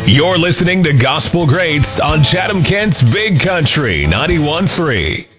You're listening to Gospel Greats on Chatham Kent's Big Country 91.3.